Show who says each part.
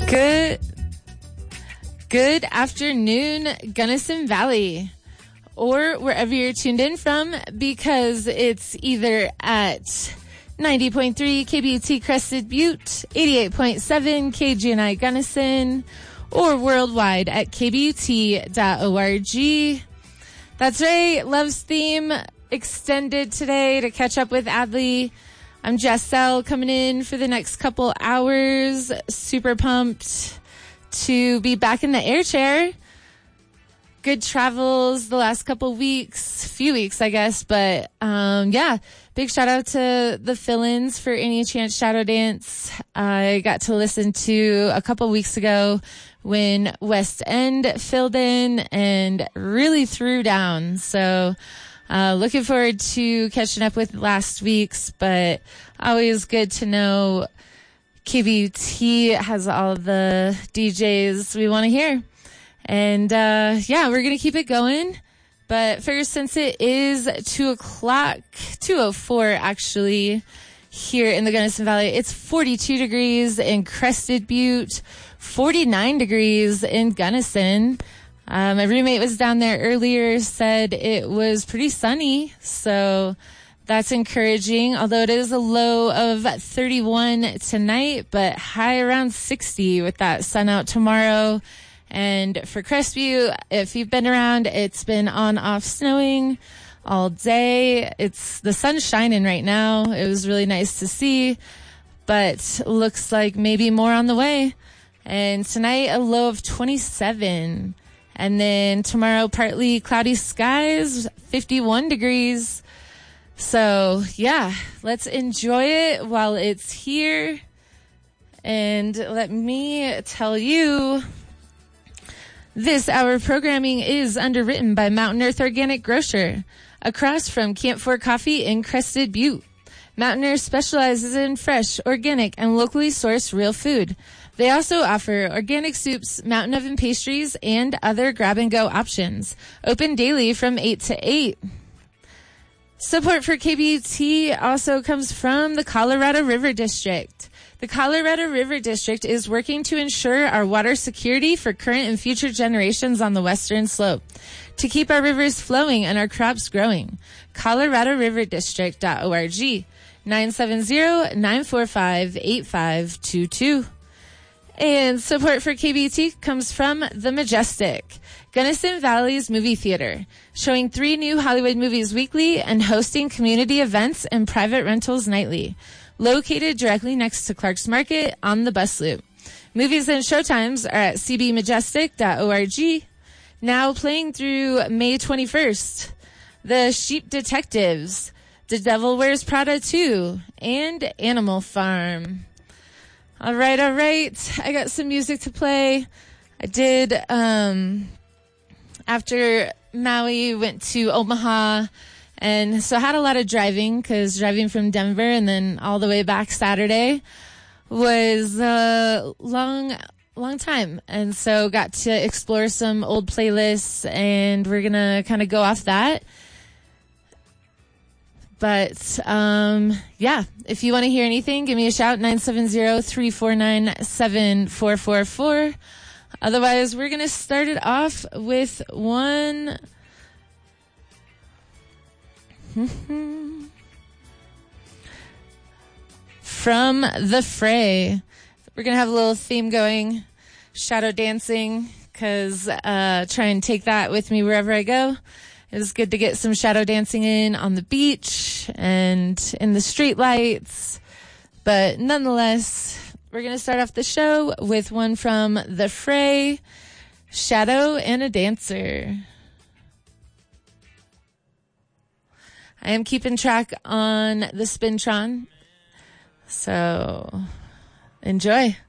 Speaker 1: Good afternoon, Gunnison Valley, or wherever you're tuned in from, because it's either at 90.3 KBUT Crested Butte, 88.7 KGNI Gunnison, or worldwide at kbut.org. That's right, Love's Theme extended today to catch up with Adley. I'm Jessel coming in for the next couple hours. Super pumped to be back in the air chair. Good travels the last couple weeks, few weeks, I guess. But, big shout out to the fill-ins for Any Chance Shadow Dance. I got to listen to a couple weeks ago when West End filled in and really threw down. So, looking forward to catching up with last week's, but always good to know KBUT has all the DJs we want to hear. And, we're going to keep it going. But first, since it is 2:04 actually, here in the Gunnison Valley, it's 42 degrees in Crested Butte, 49 degrees in Gunnison. My roommate was down there earlier, said it was pretty sunny, so that's encouraging, although it is a low of 31 tonight, but high around 60 with that sun out tomorrow. And for Crestview, if you've been around, it's been on-off snowing all day. The sun's shining right now. It was really nice to see, but looks like maybe more on the way. And tonight, a low of 27. And then tomorrow, partly cloudy skies, 51 degrees. So, let's enjoy it while it's here. And let me tell you, this hour of programming is underwritten by Mountain Earth Organic Grocer, across from Camp 4 Coffee in Crested Butte. Mountain Earth specializes in fresh, organic, and locally sourced real food. They also offer organic soups, mountain oven pastries, and other grab-and-go options. Open daily from 8 to 8. Support for KBUT also comes from the Colorado River District. The Colorado River District is working to ensure our water security for current and future generations on the western slope, to keep our rivers flowing and our crops growing. ColoradoRiverDistrict.org, 970-945-8522. And support for KBUT comes from The Majestic, Gunnison Valley's movie theater, showing 3 new Hollywood movies weekly and hosting community events and private rentals nightly. Located directly next to Clark's Market on the bus loop. Movies and showtimes are at cbmajestic.org. Now playing through May 21st. The Sheep Detectives, The Devil Wears Prada 2, and Animal Farm. All right. I got some music to play. I did, after Maui, went to Omaha, and so I had a lot of driving, because driving from Denver and then all the way back Saturday was a long time. And so got to explore some old playlists, and we're going to kind of go off that. But, if you want to hear anything, give me a shout, 970-349-7444. Otherwise, we're going to start it off with one from The Fray. We're going to have a little theme going, shadow dancing, because try and take that with me wherever I go. It was good to get some shadow dancing in on the beach and in the street lights. But nonetheless, we're going to start off the show with one from The Fray, Shadow and a Dancer. I am keeping track on the Spintron, so enjoy.